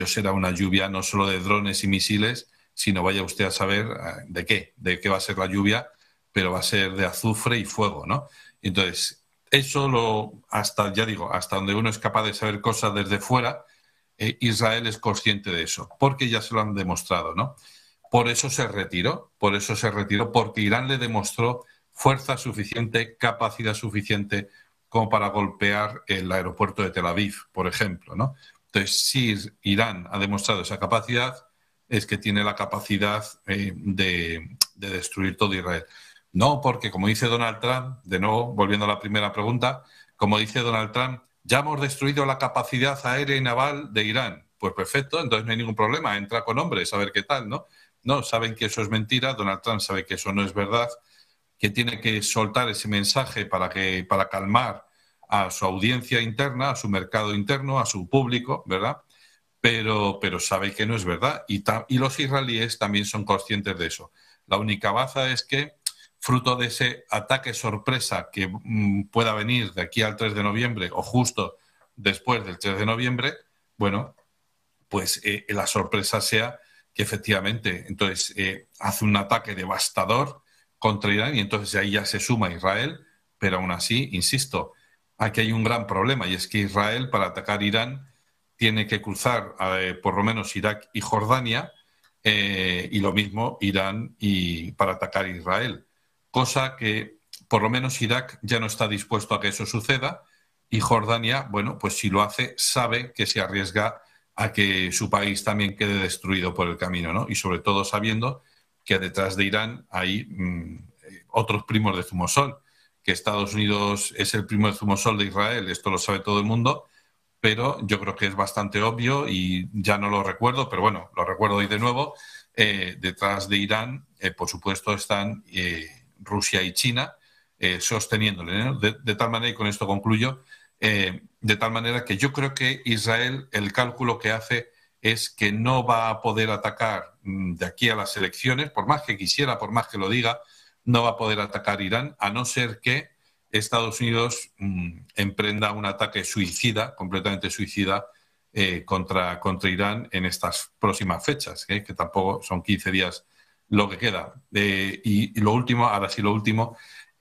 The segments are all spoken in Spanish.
será una lluvia no solo de drones y misiles, sino vaya usted a saber de qué va a ser la lluvia, pero va a ser de azufre y fuego, ¿no? Entonces, hasta donde uno es capaz de saber cosas desde fuera, Israel es consciente de eso, porque ya se lo han demostrado, ¿no? Por eso se retiró, porque Irán le demostró fuerza suficiente, capacidad suficiente como para golpear el aeropuerto de Tel Aviv, por ejemplo, ¿no? Entonces, si Irán ha demostrado esa capacidad, es que tiene la capacidad de destruir todo Israel. No, porque como dice Donald Trump, de nuevo, volviendo a la primera pregunta, como dice Donald Trump, ya hemos destruido la capacidad aérea y naval de Irán. Pues perfecto, entonces no hay ningún problema, entra con hombres a ver qué tal, ¿no? No, saben que eso es mentira, Donald Trump sabe que eso no es verdad, que tiene que soltar ese mensaje para calmar a su audiencia interna, a su mercado interno, a su público, ¿verdad? Pero sabe que no es verdad y los israelíes también son conscientes de eso. La única baza es que, fruto de ese ataque sorpresa que pueda venir de aquí al 3 de noviembre o justo después del 3 de noviembre, bueno, pues la sorpresa sea que efectivamente entonces hace un ataque devastador contra Irán y entonces ahí ya se suma Israel, pero aún así, insisto, aquí hay un gran problema y es que Israel para atacar Irán tiene que cruzar por lo menos Irak y Jordania y lo mismo Irán y para atacar Israel, cosa que por lo menos Irak ya no está dispuesto a que eso suceda y Jordania, bueno, pues si lo hace, sabe que se arriesga a que su país también quede destruido por el camino, ¿no? Y sobre todo sabiendo que detrás de Irán hay otros primos de Zumosol, que Estados Unidos es el primo de Zumosol de Israel, esto lo sabe todo el mundo, pero yo creo que es bastante obvio y ya no lo recuerdo, pero bueno, lo recuerdo hoy de nuevo, detrás de Irán, por supuesto, están Rusia y China sosteniéndole, ¿no? De tal manera, y con esto concluyo, de tal manera que yo creo que Israel, el cálculo que hace es que no va a poder atacar de aquí a las elecciones, por más que quisiera, por más que lo diga, no va a poder atacar Irán, a no ser que Estados Unidos emprenda un ataque suicida, completamente suicida, contra Irán en estas próximas fechas, que tampoco son 15 días lo que queda. Y lo último, ahora sí lo último,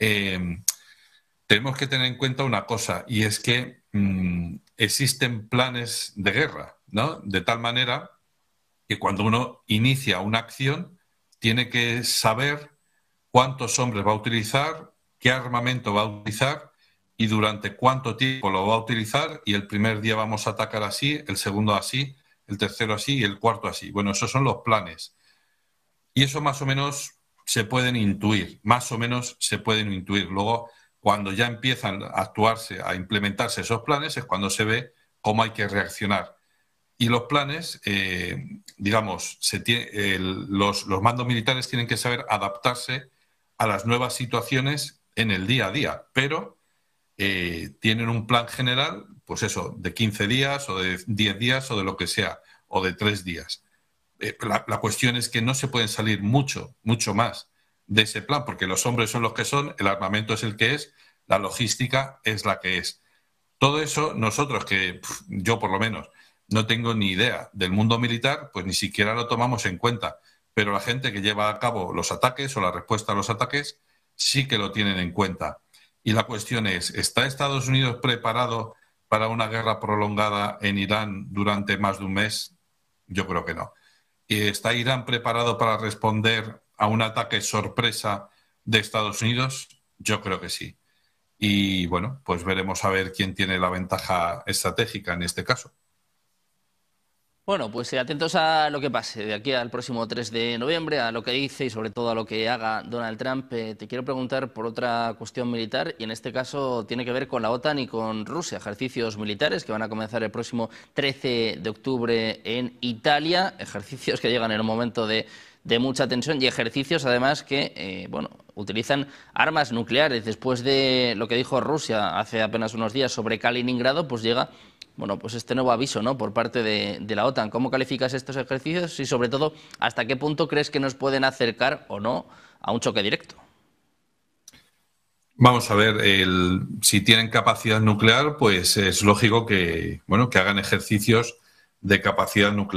tenemos que tener en cuenta una cosa, y es que existen planes de guerra, ¿no? De tal manera que cuando uno inicia una acción, tiene que saber cuántos hombres va a utilizar, qué armamento va a utilizar y durante cuánto tiempo lo va a utilizar. Y el primer día vamos a atacar así, el segundo así, el tercero así y el cuarto así. Bueno, esos son los planes. Y eso más o menos se pueden intuir, más o menos se pueden intuir. Luego, cuando ya empiezan a actuarse, a implementarse esos planes, es cuando se ve cómo hay que reaccionar. Y los planes, digamos, los mandos militares tienen que saber adaptarse a las nuevas situaciones en el día a día, pero tienen un plan general, pues eso, de 15 días o de 10 días o de lo que sea, o de 3 días. La cuestión es que no se pueden salir mucho más de ese plan, porque los hombres son los que son, el armamento es el que es, la logística es la que es. Todo eso, nosotros yo por lo menos no tengo ni idea del mundo militar, pues ni siquiera lo tomamos en cuenta. Pero la gente que lleva a cabo los ataques o la respuesta a los ataques sí que lo tienen en cuenta. Y la cuestión es, ¿está Estados Unidos preparado para una guerra prolongada en Irán durante más de un mes? Yo creo que no. ¿Está Irán preparado para responder a un ataque sorpresa de Estados Unidos? Yo creo que sí. Y bueno, pues veremos a ver quién tiene la ventaja estratégica en este caso. Bueno, pues atentos a lo que pase de aquí al próximo 3 de noviembre, a lo que dice y sobre todo a lo que haga Donald Trump. Te quiero preguntar por otra cuestión militar y en este caso tiene que ver con la OTAN y con Rusia. Ejercicios militares que van a comenzar el próximo 13 de octubre en Italia. Ejercicios que llegan en un momento de mucha tensión y ejercicios además que utilizan armas nucleares. Después de lo que dijo Rusia hace apenas unos días sobre Kaliningrado, pues llega pues este nuevo aviso, ¿no?, por parte de la OTAN. ¿Cómo calificas estos ejercicios y sobre todo hasta qué punto crees que nos pueden acercar o no a un choque directo? Vamos a ver, si tienen capacidad nuclear, pues es lógico que hagan ejercicios de capacidad nuclear.